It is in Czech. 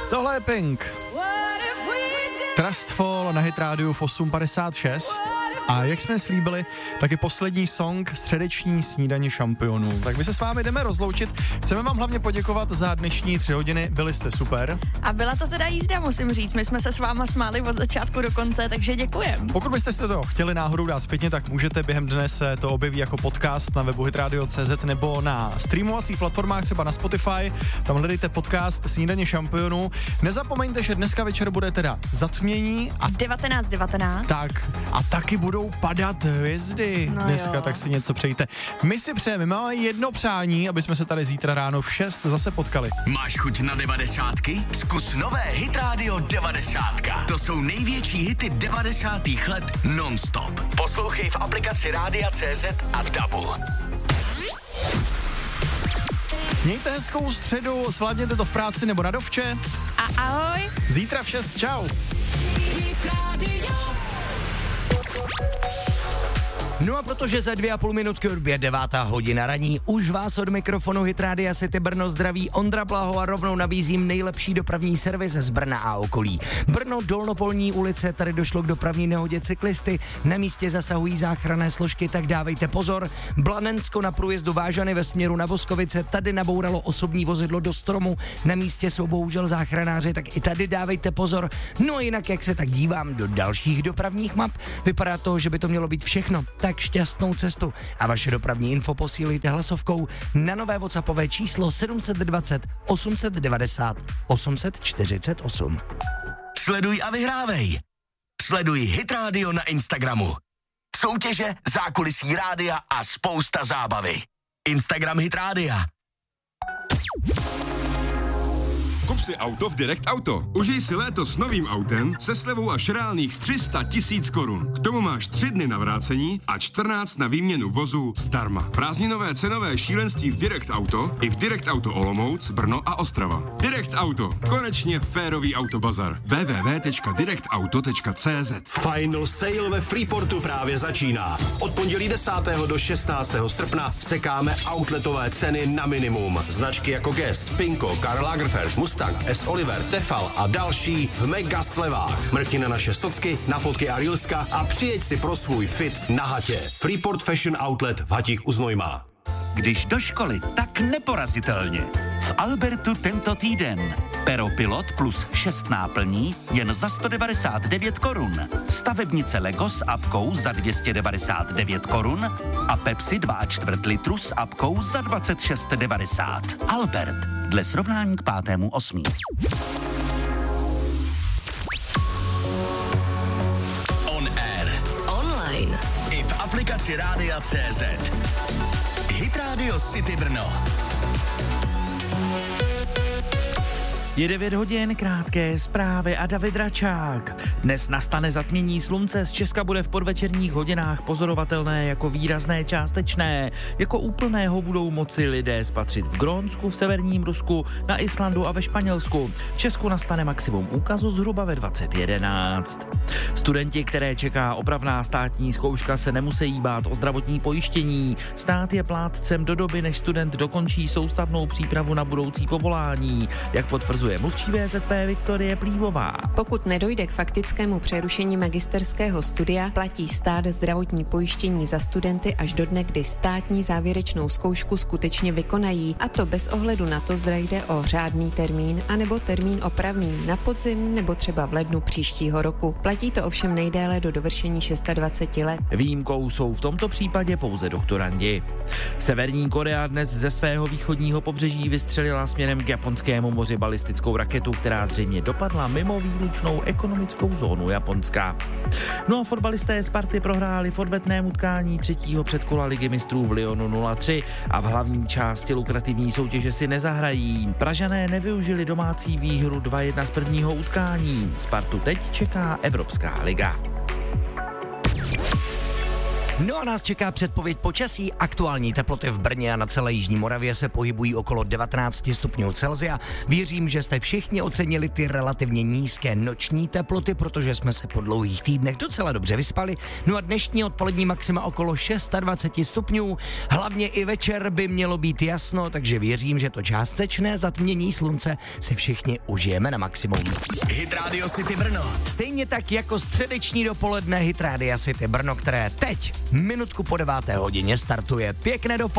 Tohle je Pink. Trustful na Hit Rádiu v 8.56. A jak jsme slíbili, tak je poslední song středeční snídaně šampionů. Tak my se s vámi jdeme rozloučit. Chceme vám hlavně poděkovat za dnešní 3 hodiny. Byli jste super. A byla to teda jízda, musím říct. My jsme se s váma smáli od začátku do konce, takže děkujem. Pokud byste si to chtěli náhodou dát zpětně, tak můžete během dne se to objeví jako podcast na webu hitradio.cz nebo na streamovacích platformách, třeba na Spotify. Tam hledejte podcast Snídaně šampionů. Nezapomeňte, že dneska večer bude teda zatmění a 19:19. Tak a taky budou padat hvězdy dneska, jo. Tak si něco přejte. My si přejeme, máme jedno přání, aby jsme se tady zítra ráno v 6 zase potkali. Máš chuť na 90? Zkus nové Hit Radio 90. To jsou největší hity 90. let non-stop. Poslouchej v aplikaci Rádia.cz a v DABu. Mějte hezkou středu, zvládněte to v práci nebo na dovče. A ahoj. Zítra v 6, čau. No a protože za 2,5 minutky odbije 9. hodina raní, už vás od mikrofonu Hit Rádia City Brno zdraví Ondra Blaho a rovnou nabízím nejlepší dopravní servis z Brna a okolí. Brno, Dolnopolní ulice, tady došlo k dopravní nehodě cyklisty, na místě zasahují záchranné složky, tak dávejte pozor. Blanensko na průjezdu Vážany ve směru na Boskovice, tady nabouralo osobní vozidlo do stromu, na místě jsou bohužel záchranáři, tak i tady dávejte pozor. No a jinak, jak se tak dívám do dalších dopravních map, vypadá to, že by to mělo být všechno. Tak šťastnou cestu a vaše dopravní info posílejte hlasovkou na nové WhatsAppové číslo 720 890 848. Sleduj a vyhrávej. Sleduj Hit Radio na Instagramu. Soutěže, zákulisí rádia a spousta zábavy. Instagram Hit Rádia. Kup si auto v Direct Auto. Užij si léto s novým autem se slevou až reálných 300 000 korun. K tomu máš 3 dny na vrácení a 14 na výměnu vozu zdarma. Prázdninové cenové šílenství v Direct Auto i v Direct Auto Olomouc, Brno a Ostrava. Direct Auto. Konečně férový autobazar. www.directauto.cz. Final sale ve Freeportu právě začíná. Od pondělí 10. do 16. srpna sekáme outletové ceny na minimum. Značky jako Guess, Pinko, Karl Lagerfeld, Mustang, S. Oliver, Tefal a další v mega slevách. Mrkni na naše socky, na fotky a reelska a přijeď si pro svůj fit na hatě. Freeport Fashion Outlet v Hatích u Znojma. Když do školy, tak neporazitelně. V Albertu tento týden. Pero Pilot plus 6 náplní jen za 199 korun. Stavebnice Lego s apkou za 299 korun a Pepsi 2,4 litru s apkou za 26,90. Albert. Dle srovnání k 5.8. On air. Online. I v aplikaci Rádia.cz. Hit Radio City Brno. Je 9 hodin, krátké zprávy a David Račák. Dnes nastane zatmění, slunce z Česka bude v podvečerních hodinách pozorovatelné jako výrazné částečné. Jako úplného budou moci lidé spatřit v Grónsku, v severním Rusku, na Islandu a ve Španělsku. V Česku nastane maximum úkazu zhruba ve 20:11. Studenti, které čeká opravná státní zkouška, se nemusí bát o zdravotní pojištění. Stát je plátcem do doby, než student dokončí soustavnou přípravu na budoucí povolání, jak potvrzuje mluvčí VZP Viktorie Plívová. Pokud nedojde k faktickému přerušení magisterského studia, platí stát zdravotní pojištění za studenty až do dne, kdy státní závěrečnou zkoušku skutečně vykonají, a to bez ohledu na to, zda jde o řádný termín anebo termín opravný na podzim nebo třeba v lednu příštího roku. Platí to ovšem nejdéle do dovršení 26 let. Výjimkou jsou v tomto případě pouze doktorandi. Severní Korea dnes ze svého východního pobřeží vystřelila směrem k Japonskému moři balistickou raketu, která zřejmě dopadla mimo výlučnou ekonomickou zónu Japonska. No a fotbalisté Sparty prohráli v odvetném utkání 3. předkola Ligy mistrů v Lyonu 0-3 a v hlavní části lukrativní soutěže si nezahrají. Pražané nevyužili domácí výhru 2-1 z prvního utkání. Spartu teď čeká Evropská liga. No a nás čeká předpověď počasí. Aktuální teploty v Brně a na celé jižní Moravě se pohybují okolo 19 stupňů Celsia. Věřím, že jste všichni ocenili ty relativně nízké noční teploty, protože jsme se po dlouhých týdnech docela dobře vyspali. No a dnešní odpolední maxima okolo 26 stupňů. Hlavně i večer by mělo být jasno, takže věřím, že to částečné zatmění slunce si všichni užijeme na maximum. Hit Radio City Brno. Stejně tak jako středeční dopoledne Hit Radio City Brno, které teď minutku po 9. hodině startuje. Pěkné dopoledne.